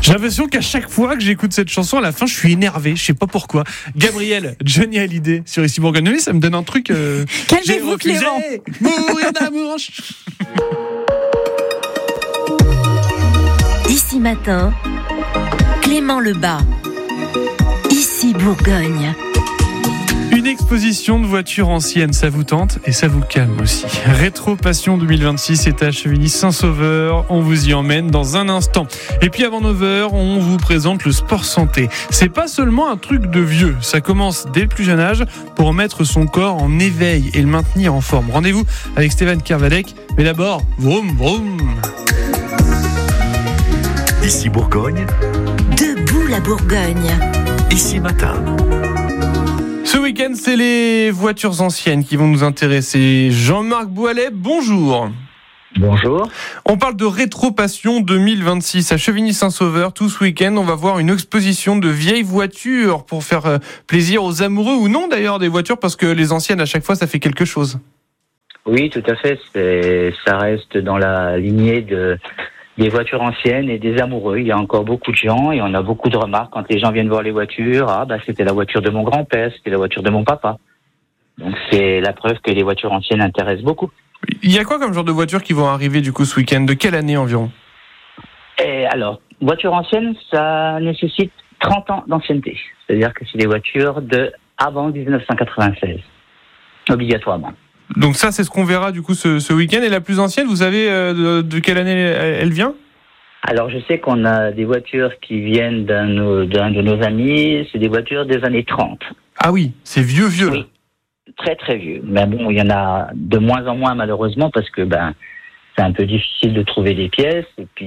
J'ai l'impression qu'à chaque fois que j'écoute cette chanson, à la fin, je suis énervé. Je sais pas pourquoi. Gabriel, Johnny Hallyday sur Ici Bourgogne. Oui, ça me donne un truc. Calmez-vous, Clément. Mourir d'amour. Ici Matin, Clément Lebas. Ici Bourgogne. Une exposition de voitures anciennes, ça vous tente et ça vous calme aussi. Rétro Passion 2026 est à Chevigny-Saint-Sauveur. On vous y emmène dans un instant. Et puis avant 9h, on vous présente le sport santé. C'est pas seulement un truc de vieux. Ça commence dès le plus jeune âge pour remettre son corps en éveil et le maintenir en forme. Rendez-vous avec Stéphane Kervadec. Mais d'abord, vroom vroom. Ici Bourgogne. Debout la Bourgogne. Ici Matin. Ce week-end, c'est les voitures anciennes qui vont nous intéresser. Jean-Marc Boilet, bonjour. Bonjour. On parle de Rétro Passion 2026 à Chevigny-Saint-Sauveur. Tout ce week-end, on va voir une exposition de vieilles voitures pour faire plaisir aux amoureux ou non d'ailleurs des voitures, parce que les anciennes, à chaque fois, ça fait quelque chose. Oui, tout à fait. Ça reste dans la lignée des voitures anciennes et des amoureux. Il y a encore beaucoup de gens et on a beaucoup de remarques quand les gens viennent voir les voitures. C'était la voiture de mon grand-père, c'était la voiture de mon papa. Donc c'est la preuve que les voitures anciennes intéressent beaucoup. Il y a quoi comme genre de voitures qui vont arriver du coup ce week-end? De quelle année environ? Et alors, voiture ancienne, ça nécessite 30 ans d'ancienneté. C'est-à-dire que c'est des voitures de avant 1996, obligatoirement. Donc ça, c'est ce qu'on verra du coup ce week-end. Et la plus ancienne, vous savez de quelle année elle vient? Alors je sais qu'on a des voitures qui viennent d'un de nos amis, c'est des voitures des années 30. Ah oui, c'est vieux. Oui, très très vieux. Mais bon, il y en a de moins en moins malheureusement parce que c'est un peu difficile de trouver des pièces. Et puis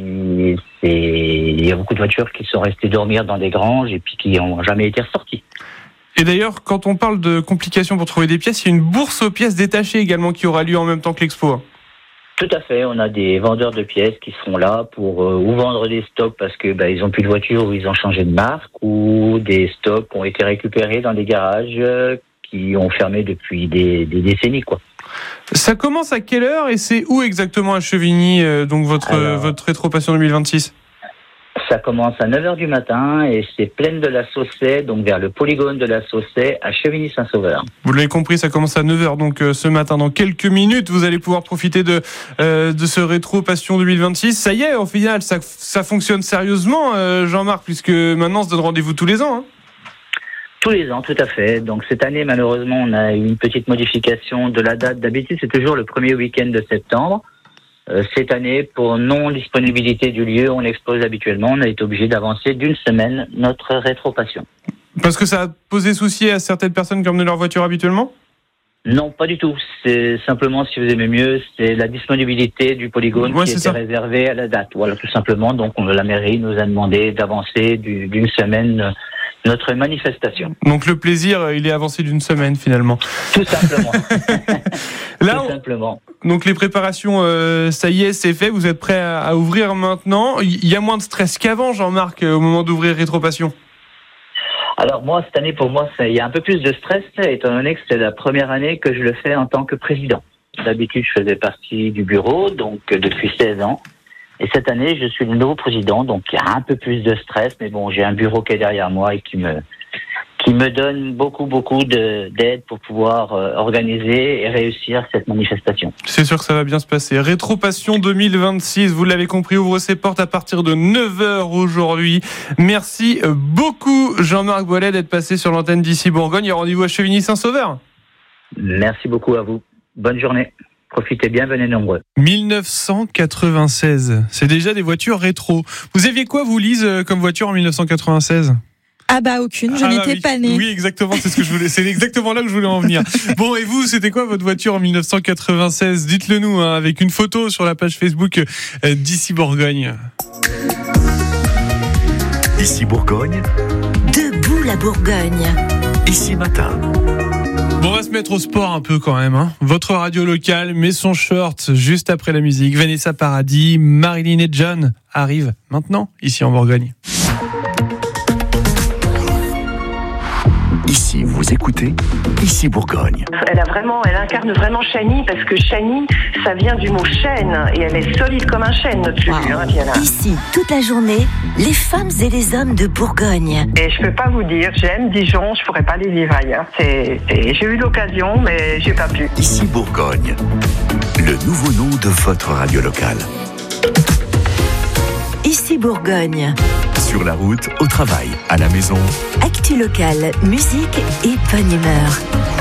il y a beaucoup de voitures qui sont restées dormir dans des granges et puis qui n'ont jamais été ressorties. Et d'ailleurs, quand on parle de complications pour trouver des pièces, il y a une bourse aux pièces détachées également qui aura lieu en même temps que l'expo. Tout à fait, on a des vendeurs de pièces qui seront là pour ou vendre des stocks parce que ils ont plus de voiture ou ils ont changé de marque, ou des stocks qui ont été récupérés dans des garages qui ont fermé depuis des décennies, quoi. Ça commence à quelle heure et c'est où exactement à Chevigny, donc votre Rétro Passion 2026? Ça commence à 9h du matin et c'est Plaine de la Saussay, donc vers le polygone de la Saussay à Chevigny-Saint-Sauveur. Vous l'avez compris, ça commence à 9h, donc ce matin, dans quelques minutes, vous allez pouvoir profiter de ce Rétro Passion 2026. Ça y est, au final, ça fonctionne sérieusement, Jean-Marc, puisque maintenant, on se donne rendez-vous tous les ans. Hein. Tous les ans, tout à fait. Donc cette année, malheureusement, on a eu une petite modification de la date. D'habitude, c'est toujours le premier week-end de septembre. Cette année, pour non-disponibilité du lieu, on expose habituellement. On a été obligé d'avancer d'une semaine notre Rétro Passion. Parce que ça a posé souci à certaines personnes qui emmenaient leur voiture habituellement ? Non, pas du tout. C'est simplement, si vous aimez mieux, c'est la disponibilité du polygone qui était réservée à la date. Voilà, tout simplement. Donc, la mairie nous a demandé d'avancer d'une semaine notre manifestation. Donc, le plaisir, il est avancé d'une semaine, finalement. Tout simplement. Là, tout simplement. Donc, les préparations, ça y est, c'est fait. Vous êtes prêts à ouvrir maintenant. Il y a moins de stress qu'avant, Jean-Marc, au moment d'ouvrir Rétro Passion. Alors moi, cette année, pour moi, il y a un peu plus de stress, étant donné que c'est la première année que je le fais en tant que président. D'habitude, je faisais partie du bureau, donc depuis 16 ans. Et cette année, je suis le nouveau président, donc il y a un peu plus de stress. Mais bon, j'ai un bureau qui est derrière moi et qui me donne beaucoup d'aide pour pouvoir organiser et réussir cette manifestation. C'est sûr que ça va bien se passer. Rétro Passion 2026, vous l'avez compris, ouvre ses portes à partir de 9h aujourd'hui. Merci beaucoup Jean-Marc Boilet d'être passé sur l'antenne d'Ici Bourgogne. Il y a rendez-vous à Chevigny-Saint-Sauveur. Merci beaucoup à vous. Bonne journée. Profitez bien, venez nombreux. 1996, c'est déjà des voitures rétro. Vous aviez quoi, vous, Lise, comme voiture en 1996 ? Aucune, je n'étais pas née. Oui, exactement, c'est ce que je voulais. C'est exactement là que je voulais en venir. Bon, et vous, c'était quoi votre voiture en 1996 ? Dites-le nous, avec une photo sur la page Facebook d'Ici Bourgogne. Ici Bourgogne. Debout la Bourgogne. Ici Matin. Bon, on va se mettre au sport un peu quand même. Votre radio locale met son short juste après la musique. Vanessa Paradis, Marilyn et John arrivent maintenant ici en Bourgogne. Ici, vous écoutez Ici Bourgogne. Elle incarne vraiment Chani, parce que Chani, ça vient du mot chêne, et elle est solide comme un chêne, notre figure, Diana. Ici, toute la journée, les femmes et les hommes de Bourgogne. Et je peux pas vous dire, j'aime Dijon, je pourrais pas les vivre ailleurs. J'ai eu l'occasion, mais j'ai pas pu. Ici Bourgogne, le nouveau nom de votre radio locale. Ici Bourgogne. Sur la route, au travail, à la maison. Actu locale, musique et bonne humeur.